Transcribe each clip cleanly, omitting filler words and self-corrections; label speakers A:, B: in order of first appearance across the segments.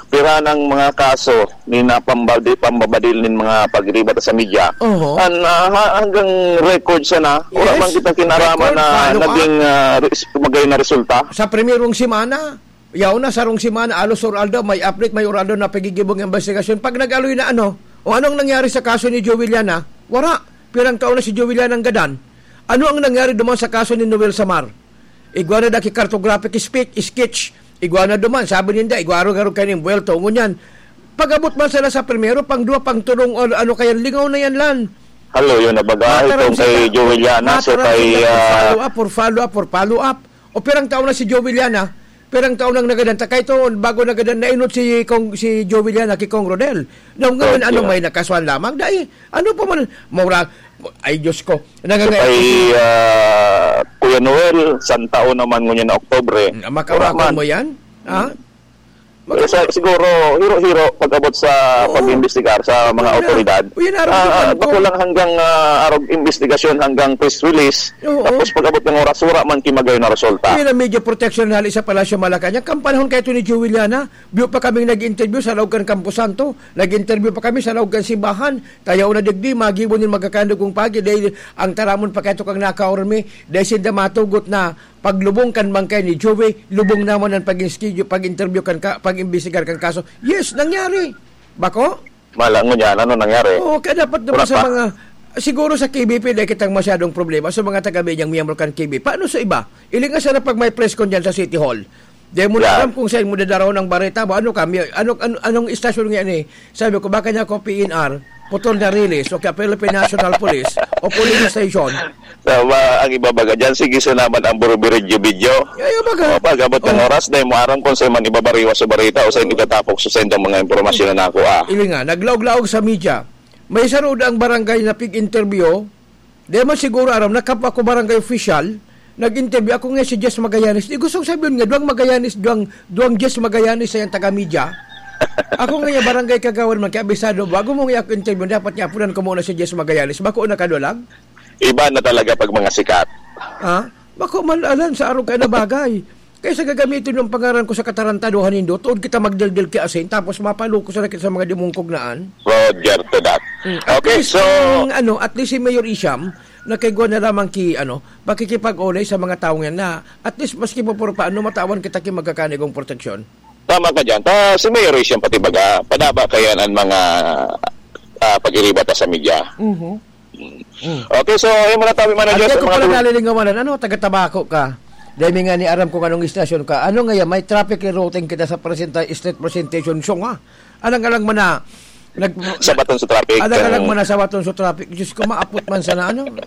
A: pira ng mga kaso ni pambabadil nin mga pagribat sa media. Hanggang record siya na. Wala man kita kinaraman na naging magay na resulta.
B: Sa primerong simana, yaw na sa rong simana, alos Oraldo, may update, may Oraldo na pagigibong investigasyon. Pag nag-aloy na o anong nangyari sa kaso ni Joe Villana? Wala. Pirang taon na si Joe Villana ang gadan. Ano ang nangyari duman sa kaso ni Noel Samar? Iguana da ki cartographic sketch. Iguana duman, sabi ninda, iguaro-garo kayo ng buwelto. Ngunyan, pag-abot man sila sa primero, pang-dua, pang-tulong, ano kaya, lingaw na yan lan.
A: Halo, yun na bagay, itong kay Joe Villana, so kay...
B: follow up. O pirang taon na si Joe Villana, pirang taon nang nagadanta, kahit bago nagadan, nainot si Joe Villana, kay Kong Rodel. Nung ngayon, may nakaswan lamang, dahil, ano pa man, ay Diyos ko.
A: So kay Kuya Noel, santaon naman ngunyan na Oktobre.
B: Makawakan mo yan? Ha?
A: Siguro, hiro-hiro pag-abot sa pag-imbestigar sa mga otoridad. Bako lang hanggang arog investigasyon hanggang press release. Tapos pag-abot ng oras, wala man kimagay na resulta.
B: Yun ang media protection na sa Palasyo Malacanang. Kampanahon kayo ito ni Joe Villana. Biyo pa kaming nag-interview sa Laugan Campo Santo. Nag-interview pa kami sa Laugan Simbahan. Tayaw na digdi, magibon yung magkakandugong pagi. Dahil ang taramon pa kayo kang nakaormi. Dahil sinda matugot na paglubong kan bangkay ni Joey, lubong naman ang pag-interview kan pag-imbestigar kan kaso. Yes, nangyari. Bako?
A: Malangon yan, ano nangyari?
B: Oo, kaya dapat naman sa mga, siguro sa KBP, dahil kitang masyadong problema sa mga taga-medyang miyembro kan KBP. Paano sa iba? Iling nga sana pag may press con dyan sa City Hall. Dahil mo na alam kung saan mo dadaraw ng bareta mo. Anong istasyon nga ni? Sabi ko, baka niya ako PNR, putol na release, o kaya Philippine National Police, o Police Station.
A: Ang ibabaga dyan, sige sa naman ang buro-biridyo video. O pag-abot ng oras, dahil mo aram kung saan man ibabariwa sa barita o saan itatapok sa sendang mga impormasyon na nakuha.
B: Ili nga, naglaog-laog sa media. May sarod ang barangay na pig-interview, dahil man siguro aram, nakapa ko barangay official, nag-interview ako nga si Jess Magallanes. Di gustong sabihin nga, duwang Jess Magallanes sa yung taga-media. Ako nga yung barangay kagawan man, kaya abisado, bago mong i-interview, dapat niya apunan ko muna si Jess Magallanes. Bako na kadulag?
A: Iba na talaga pag mga sikat.
B: Bako malalan sa araw kayo na bagay. Kaysa gagamitin yung pangaran ko sa katarantaduhan nindo, tuod kita magdildil ki asin, tapos mapalo ko sa mga dimungkognaan.
A: Roger to that. Okay, so...
B: at least si Mayor Isham, nakigwa na lamang pakikipag-ulay sa mga taong yan na at least maski po puro paano matawan kita ki magkakanigong proteksyon.
A: Tama ka dyan. Si Mayor Isham pati baga, padaba kayan ang mga pag-iribata sa media. Okay, so yung mga tabi manager
B: sa mga... At ko pala nalilingawanan, taga-tabako ka? Dahil nga ni aram kung anong istasyon ka. Ano nga yan, may traffic rerouting kita sa street presentation song Alang-alang man na
A: sabaton sa traffic.
B: Alang-alang man na sabaton sa traffic. Diyos ko, maapot man sana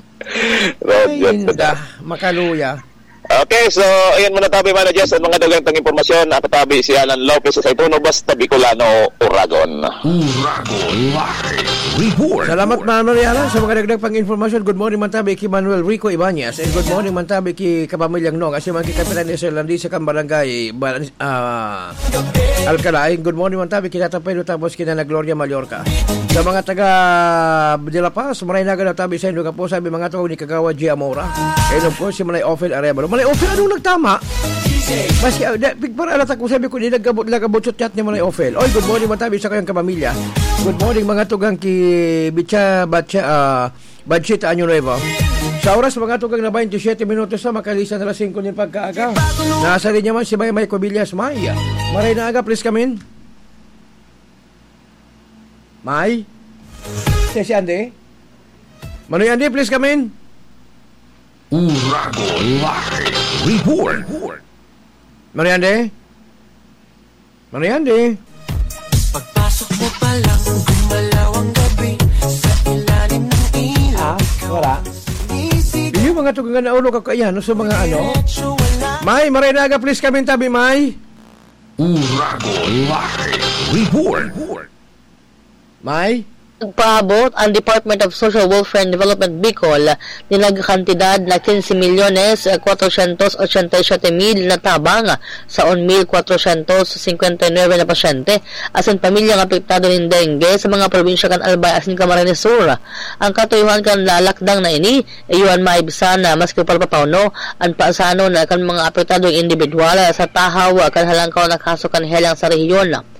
B: makaluya.
A: Okay, so ayan muna tabi managers at mga dagantang impormasyon. Nakatabi si Alan Lopez sa Saituno, basta Bicolano, Uragon
C: Live Report.
B: Salamat Manoli Alan sa mga dagdag pang informasyon. Good morning mantabi ki Manuel Rico Ibanez and good morning mantabi ki Kapamilyang Nong kasi man ki Kapitan Esel Landi sa Kambarangay Alcalay. Good morning mantabi ki Tata Pedro tapos ki Nana Gloria Mallorca. Sa mga taga De La Paz, maray na ganap tabi sa inyo ka po sabi mga tao ni Kagawa G. Amora. And of course si Manay Ophel Arevalo. Manay Ophel anong nagtama? Maski para alata ko sabi ko ni nagabot sa chat ni Manay Ophel. Oy, good morning mantabi sa kayong kapamilya. Good morning mga tugang ki Badchita Anyo Nuevo. Sa oras mga tugang na 27 minutos na makalisan na 5 ng pagkaaga. Nasa rin naman si May Cobillas. May maray na aga, please come in. May? Si Andy? Manoy Andy, please come in.
C: Uragon Live Report.
B: Manoy Andy? Manoy Andy?
D: Pagpasok mo pa lang, gumalaw ang gabi sa ilalim ng ilaw.
B: Wala. Yung mga tugang na ulo kakayan sa mga May, maray na aga, please come in tabi, May.
C: Uragon Live Report.
B: May?
E: Nagpaabot ang Department of Social Welfare and Development Bicol nilagkantidad na 15,487,000 na tabang sa 1,459 na pasyente asin pamilyang apektado ng dengue sa mga probinsya kan Albay asin Camarines Sur. Ang katuyuhan kan lalakdang na ini ayuan maibsan na maski palpapauno ang paasano na kan mga apektadong individual sa tahaw kan halangkaw na kaso kan helang sa rehiyon.